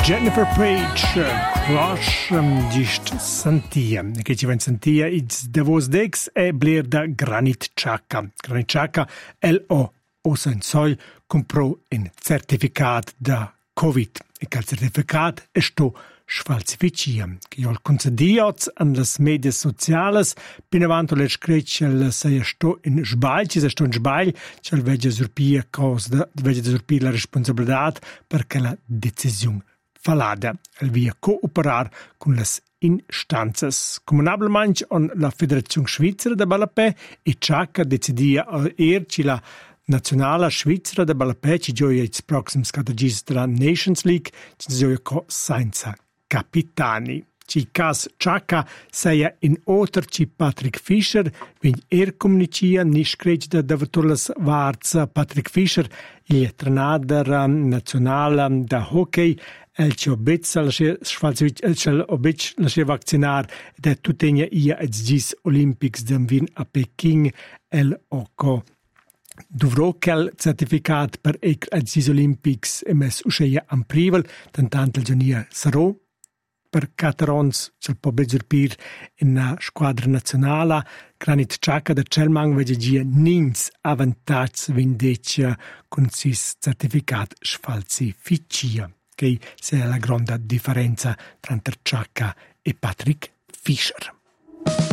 Jennifer Page, Crush, gist sentia. Che ci ven sentia it's Davos Dex e bler da Granit Xhaka. Granit Xhaka, o sensoi, comprò un certificat da Covid. E quel certificat è sto sfalsificia. Che io il concedioz an las medias sociales, pin avanto le screcce sei sto in sbaglio, ci sto in sbaglio, c'è veggia surpia cosa, veggia surpia la responsabilità perché la decisione falada, el via cooperar con las instanzas. Comunabelmanch on la Federazione Svizzera de Ballapè e Xhaka decidia erci la Nazionala Svizzera de Ballapè ci gioia ils proxims categis della Nations League, ci gioia co senza capitani. Ci cas Xhaka seia in oter ci Patrick Fischer, vegn comunicia ni screcida da vatulas varza Patrick Fischer, il trenader nazional da hockey, el ci obezza la vaccinar da tutenia ia als gis Olympics d'Envin a Peking el oco. Dovrò quel certificat per als gis Olympics emes usceia am privel, tantant el giornia sarò per Caterons c'è può bezzurpir in una squadra nazionale. Granit Xhaka da Celmang vede gia nins avantags vindeccia con sis certificat sfalsificia. Che sia la grande differenza tra Xhaka e Patrick Fischer.